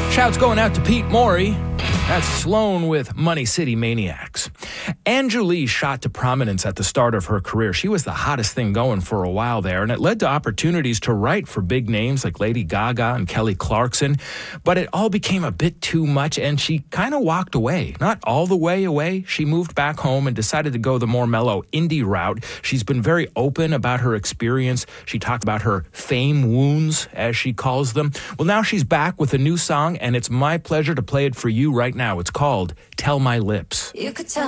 Shouts going out to Pete Morey. That's Sloan with Money City Maniacs. Anju Lee shot to prominence at the start of her career. She was the hottest thing going for a while there, and it led to opportunities to write for big names like Lady Gaga and Kelly Clarkson. But it all became a bit too much, and she kind of walked away. Not all the way away. She moved back home and decided to go the more mellow indie route. She's been very open about her experience. She talked about her fame wounds, as she calls them. Well, now she's back with a new song, and it's my pleasure to play it for you right now. It's called Tell My Lips. You could tell